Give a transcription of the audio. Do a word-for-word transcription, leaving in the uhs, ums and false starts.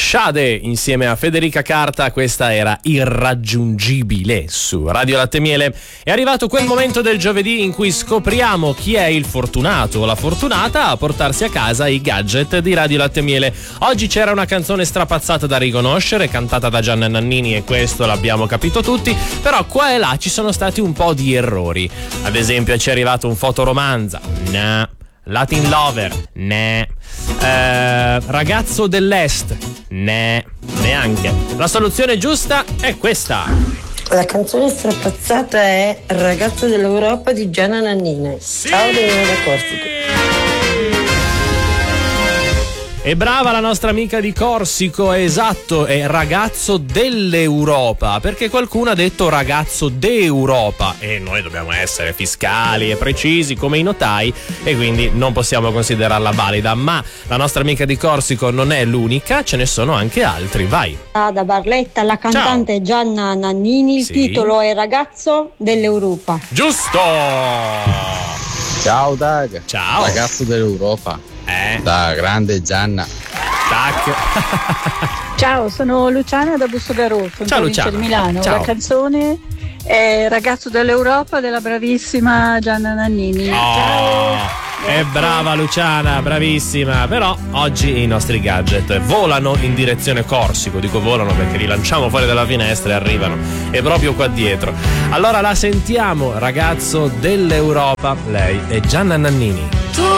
Sade insieme a Federica Carta, questa era Irraggiungibile su Radio Latte Miele. È arrivato quel momento del giovedì in cui scopriamo chi è il fortunato o la fortunata a portarsi a casa i gadget di Radio Latte Miele. Oggi c'era una canzone strapazzata da riconoscere, cantata da Gianna Nannini, e questo l'abbiamo capito tutti, però qua e là ci sono stati un po' di errori. Ad esempio ci è arrivato un fotoromanza, no. Latin Lover, ne. Eh, ragazzo dell'Est, ne. Neanche. La soluzione giusta è questa. La canzone strapazzata è Ragazzo dell'Europa di Gianna Nannini. Sì! Ciao Daniele da Corsico. E brava la nostra amica di Corsico, esatto, è ragazzo dell'Europa, perché qualcuno ha detto ragazzo d'Europa e noi dobbiamo essere fiscali e precisi come i notai e quindi non possiamo considerarla valida, ma la nostra amica di Corsico non è l'unica, ce ne sono anche altri, vai. Da Barletta, la cantante Ciao. Gianna Nannini, il sì. titolo è Ragazzo dell'Europa. Giusto! Ciao Dag. Ciao. Ragazzo dell'Europa. Eh. Da grande Gianna. Tac. Ciao, sono Luciana da Bussogarosso, in Ciao, provincia Luciana. di Milano. Ciao. La canzone è Ragazzo dell'Europa della bravissima Gianna Nannini. Oh, Ciao. è brava Luciana, bravissima. Però oggi i nostri gadget volano in direzione Corsico. Dico volano perché li lanciamo fuori dalla finestra e arrivano. È proprio qua dietro. Allora la sentiamo, Ragazzo dell'Europa. Lei è Gianna Nannini.